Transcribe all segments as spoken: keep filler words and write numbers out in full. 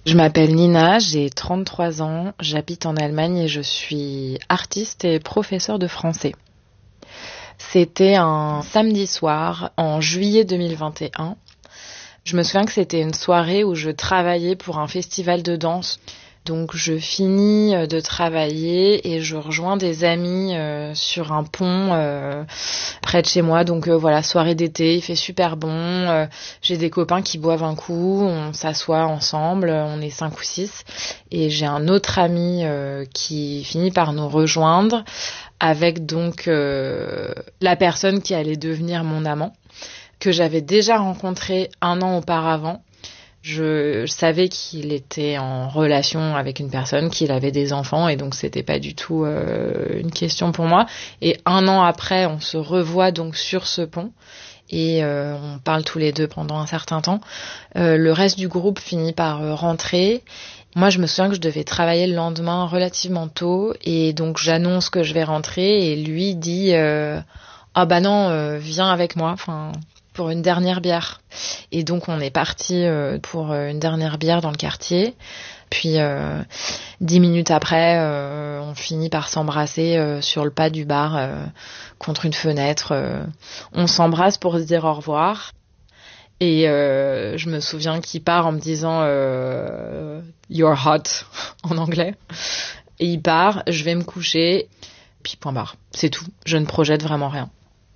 Je m'appelle Nina, j'ai trente-trois ans, j'habite en Allemagne et je suis artiste et professeure de français. C'était un samedi soir en juillet deux mille vingt et un. Je me souviens que c'était une soirée où je travaillais pour un festival de danse. Donc je finis de travailler et je rejoins des amis euh, sur un pont euh, près de chez moi. Donc euh, voilà, soirée d'été, il fait super bon. Euh, j'ai des copains qui boivent un coup, on s'assoit ensemble, on est cinq ou six. Et j'ai un autre ami euh, qui finit par nous rejoindre avec donc euh, la personne qui allait devenir mon amant, que j'avais déjà rencontré un an auparavant. Je savais qu'il était en relation avec une personne, qu'il avait des enfants et donc c'était pas du tout euh, une question pour moi. Et un an après, on se revoit donc sur ce pont et euh, on parle tous les deux pendant un certain temps. Euh, le reste du groupe finit par euh, rentrer. Moi, je me souviens que je devais travailler le lendemain relativement tôt et donc j'annonce que je vais rentrer et lui dit euh, ah bah non, euh, viens avec moi. Enfin. Pour une dernière bière. Et donc on est parti euh, pour une dernière bière dans le quartier. Puis euh, dix minutes après, euh, on finit par s'embrasser euh, sur le pas du bar euh, contre une fenêtre. Euh, on s'embrasse pour se dire au revoir. Et euh, je me souviens qu'il part en me disant euh, You're hot en anglais. Et il part, je vais me coucher. Puis point barre. C'est tout. Je ne projette vraiment rien.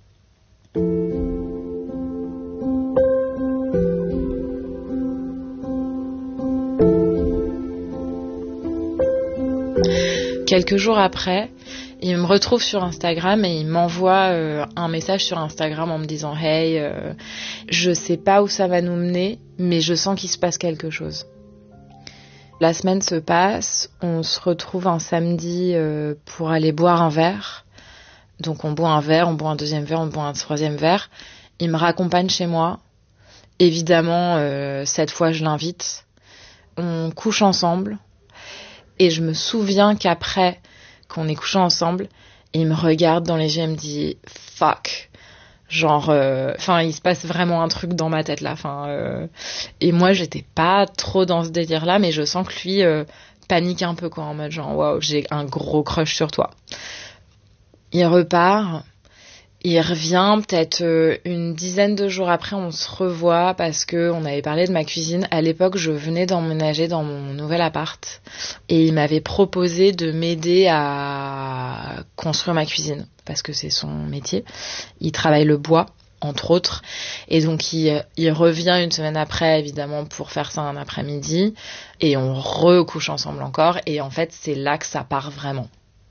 Quelques jours après, il me retrouve sur Instagram et il m'envoie euh, un message sur Instagram en me disant « Hey, euh, je sais pas où ça va nous mener, mais je sens qu'il se passe quelque chose. » La semaine se passe, on se retrouve un samedi euh, pour aller boire un verre. Donc on boit un verre, on boit un deuxième verre, on boit un troisième verre. Il me raccompagne chez moi. Évidemment, euh, cette fois je l'invite. On couche ensemble. Et je me souviens qu'après qu'on ait couché ensemble, il me regarde dans les yeux et me dit « Fuck ». Genre, enfin, euh, il se passe vraiment un truc dans ma tête là. Enfin, euh, et moi, j'étais pas trop dans ce délire-là, mais je sens que lui euh, panique un peu, quoi, en mode genre « Waouh, j'ai un gros crush sur toi ». Il repart. Il revient peut-être euh, une dizaine de jours après, on se revoit parce que on avait parlé de ma cuisine. À l'époque, je venais d'emménager dans mon nouvel appart et il m'avait proposé de m'aider à construire ma cuisine parce que c'est son métier. Il travaille le bois, entre autres, et donc il, il revient une semaine après, évidemment, pour faire ça un après-midi et on recouche ensemble encore. Et en fait, c'est là que ça part vraiment.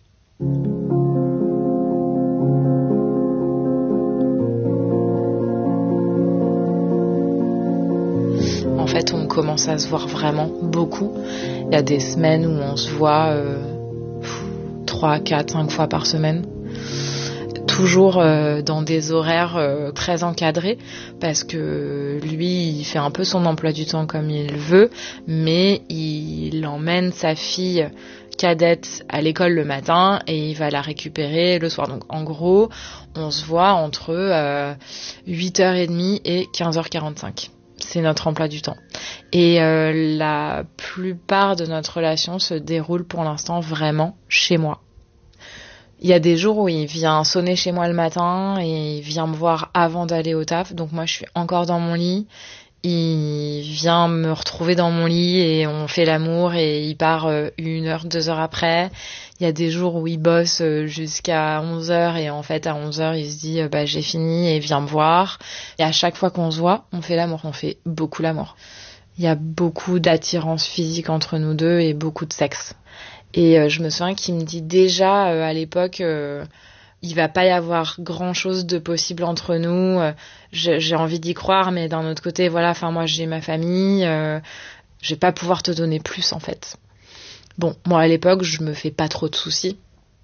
En fait, on commence à se voir vraiment beaucoup. Il y a des semaines où on se voit euh, trois, quatre, cinq fois par semaine. Toujours euh, dans des horaires euh, très encadrés parce que lui, il fait un peu son emploi du temps comme il veut, mais il emmène sa fille cadette à l'école le matin et il va la récupérer le soir. Donc en gros, on se voit entre euh, huit heures trente et quinze heures quarante-cinq. C'est notre emploi du temps. Et euh, la plupart de notre relation se déroule pour l'instant vraiment chez moi. Il y a des jours où il vient sonner chez moi le matin et il vient me voir avant d'aller au taf. Donc moi, je suis encore dans mon lit. Il vient me retrouver dans mon lit et on fait l'amour et il part une heure, deux heures après. Il y a des jours où il bosse jusqu'à onze heures et en fait à onze heures il se dit bah j'ai fini et vient me voir. Et à chaque fois qu'on se voit, on fait l'amour, on fait beaucoup l'amour. Il y a beaucoup d'attirance physique entre nous deux et beaucoup de sexe. Et euh, je me souviens qu'il me dit déjà euh, à l'époque euh, il va pas y avoir grand chose de possible entre nous. Euh, j'ai, j'ai envie d'y croire, mais d'un autre côté, voilà, enfin moi j'ai ma famille, euh, je vais pas pouvoir te donner plus en fait. Bon, moi à l'époque, je me fais pas trop de soucis.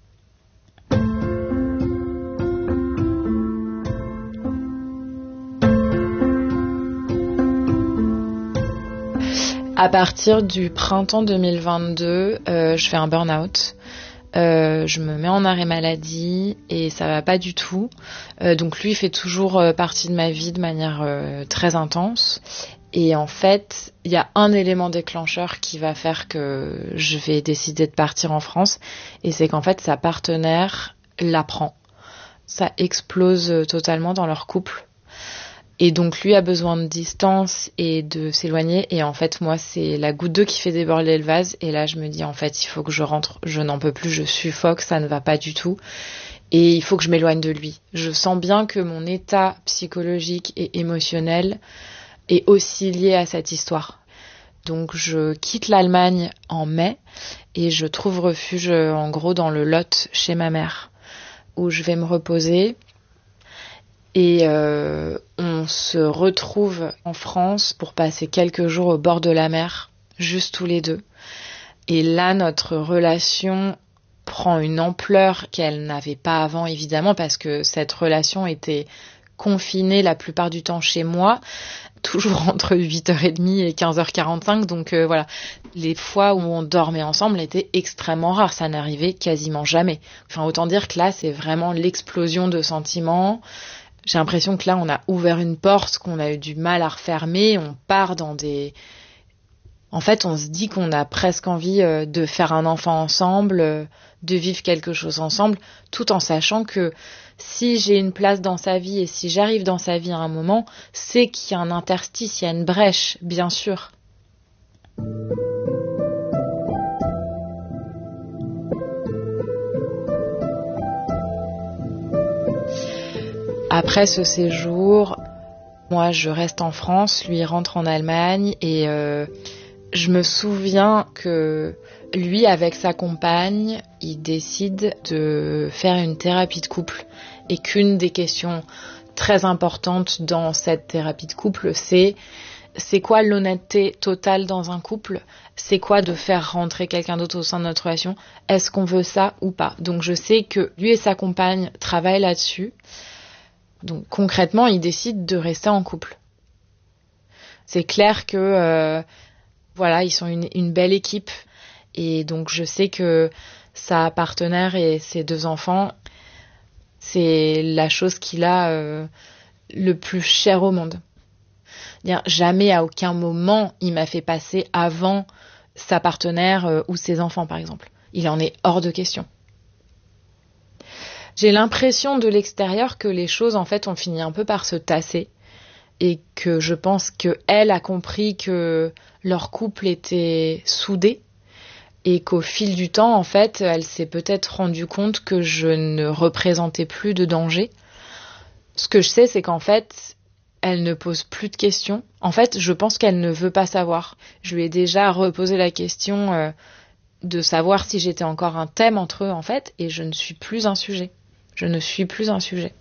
À partir du printemps deux mille vingt-deux, euh, je fais un burn-out. Euh, je me mets en arrêt maladie et ça va pas du tout. Euh, donc lui, il fait toujours euh, partie de ma vie de manière euh, très intense. Et en fait, il y a un élément déclencheur qui va faire que je vais décider de partir en France. Et c'est qu'en fait, sa partenaire l'apprend. Ça explose totalement dans leur couple. Et donc, lui a besoin de distance et de s'éloigner. Et en fait, moi, c'est la goutte d'eau qui fait déborder le vase. Et là, je me dis, en fait, il faut que je rentre. Je n'en peux plus, je suffoque, ça ne va pas du tout. Et il faut que je m'éloigne de lui. Je sens bien que mon état psychologique et émotionnel est aussi lié à cette histoire. Donc je quitte l'Allemagne en mai et je trouve refuge en gros dans le Lot chez ma mère où je vais me reposer. Et euh, on se retrouve en France pour passer quelques jours au bord de la mer, juste tous les deux. Et là, notre relation prend une ampleur qu'elle n'avait pas avant, évidemment, parce que cette relation était confinée la plupart du temps chez moi, toujours entre huit heures trente et quinze heures quarante-cinq. Donc euh, voilà, les fois où on dormait ensemble étaient extrêmement rares, ça n'arrivait quasiment jamais. Enfin, autant dire que là, c'est vraiment l'explosion de sentiments. J'ai l'impression que là, on a ouvert une porte qu'on a eu du mal à refermer, on part dans des... En fait, on se dit qu'on a presque envie de faire un enfant ensemble, de vivre quelque chose ensemble, tout en sachant que si j'ai une place dans sa vie et si j'arrive dans sa vie à un moment, c'est qu'il y a un interstice, il y a une brèche, bien sûr. Après ce séjour, moi je reste en France, lui rentre en Allemagne et... Euh, Je me souviens que lui, avec sa compagne, il décide de faire une thérapie de couple et qu'une des questions très importantes dans cette thérapie de couple, c'est c'est quoi l'honnêteté totale dans un couple ? C'est quoi de faire rentrer quelqu'un d'autre au sein de notre relation ? Est-ce qu'on veut ça ou pas ? Donc je sais que lui et sa compagne travaillent là-dessus. Donc concrètement, ils décident de rester en couple. C'est clair que... Euh, Voilà, ils sont une, une belle équipe et donc je sais que sa partenaire et ses deux enfants, c'est la chose qu'il a euh, le plus cher au monde. Bien, jamais à aucun moment il m'a fait passer avant sa partenaire euh, ou ses enfants par exemple. Il en est hors de question. J'ai l'impression de l'extérieur que les choses en fait ont fini un peu par se tasser. Et que je pense qu'elle a compris que leur couple était soudé et qu'au fil du temps, en fait, elle s'est peut-être rendue compte que je ne représentais plus de danger. Ce que je sais, c'est qu'en fait, elle ne pose plus de questions. En fait, je pense qu'elle ne veut pas savoir. Je lui ai déjà reposé la question euh, de savoir si j'étais encore un thème entre eux, en fait, et je ne suis plus un sujet. Je ne suis plus un sujet.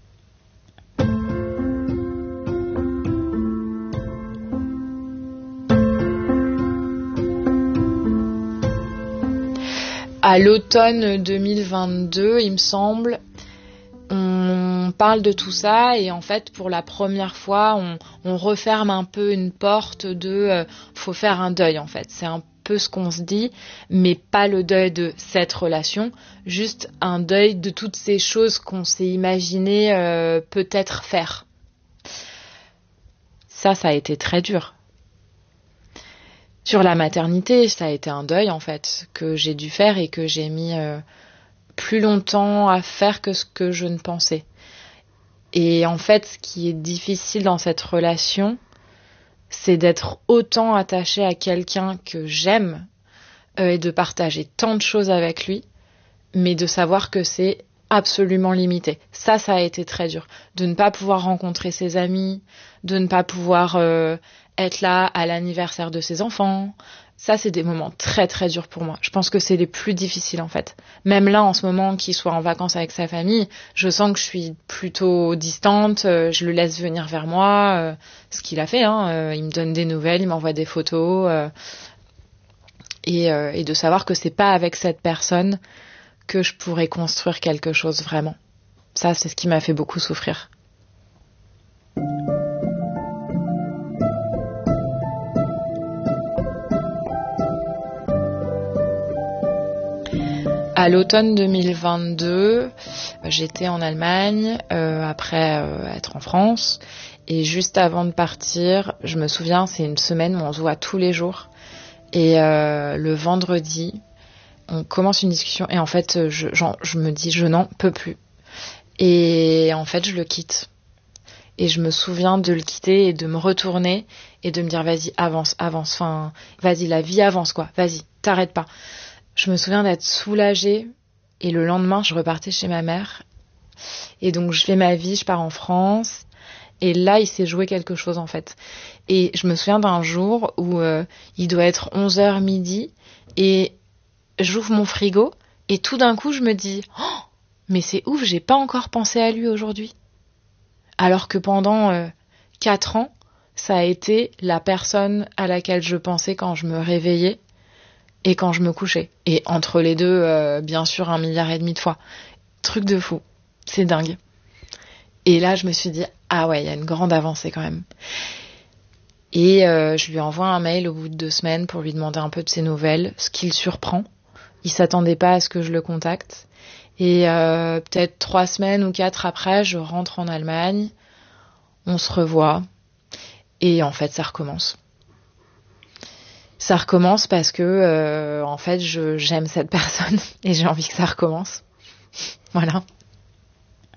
À l'automne deux mille vingt-deux, il me semble, on parle de tout ça et en fait, pour la première fois, on, on referme un peu une porte de euh, faut faire un deuil en fait. C'est un peu ce qu'on se dit, mais pas le deuil de cette relation, juste un deuil de toutes ces choses qu'on s'est imaginé euh, peut-être faire. Ça, ça a été très dur. Sur la maternité, ça a été un deuil en fait, que j'ai dû faire et que j'ai mis euh, plus longtemps à faire que ce que je ne pensais. Et en fait, ce qui est difficile dans cette relation, c'est d'être autant attaché à quelqu'un que j'aime euh, et de partager tant de choses avec lui, mais de savoir que c'est absolument limité. Ça, ça a été très dur. De ne pas pouvoir rencontrer ses amis, de ne pas pouvoir euh, être là à l'anniversaire de ses enfants. Ça, c'est des moments très très durs pour moi. Je pense que c'est les plus difficiles en fait. Même là, en ce moment, qu'il soit en vacances avec sa famille, je sens que je suis plutôt distante, euh, je le laisse venir vers moi, euh, ce qu'il a fait, hein, euh, il me donne des nouvelles, il m'envoie des photos, euh, et, euh, et de savoir que c'est pas avec cette personne que je pourrais construire quelque chose vraiment. Ça, c'est ce qui m'a fait beaucoup souffrir. À l'automne deux mille vingt-deux, j'étais en Allemagne, euh, après euh, être en France, Et juste avant de partir, je me souviens, c'est une semaine où on se voit tous les jours. Et euh, le vendredi, on commence une discussion et en fait, je, genre, je me dis, je n'en peux plus. Et en fait, je le quitte. Et je me souviens de le quitter et de me retourner et de me dire, vas-y, avance, avance. Enfin, vas-y, la vie avance, quoi. Vas-y, t'arrêtes pas. Je me souviens d'être soulagée. Et le lendemain, je repartais chez ma mère. Et donc, je fais ma vie, je pars en France. Et là, il s'est joué quelque chose, en fait. Et je me souviens d'un jour où euh, il doit être onze heures midi. Et j'ouvre mon frigo. Et tout d'un coup, je me dis, oh, mais c'est ouf, j'ai pas encore pensé à lui aujourd'hui. Alors que pendant euh, quatre ans, ça a été la personne à laquelle je pensais quand je me réveillais et quand je me couchais. Et entre les deux, euh, bien sûr, un milliard et demi de fois. Truc de fou. C'est dingue. Et là, je me suis dit, ah ouais, il y a une grande avancée quand même. Et euh, je lui envoie un mail au bout de deux semaines pour lui demander un peu de ses nouvelles, ce qui le surprend. Il s'attendait pas à ce que je le contacte. Et euh, peut-être trois semaines ou quatre après, je rentre en Allemagne, on se revoit, et en fait, ça recommence. Ça recommence parce que, euh, en fait, je, j'aime cette personne et j'ai envie que ça recommence. Voilà.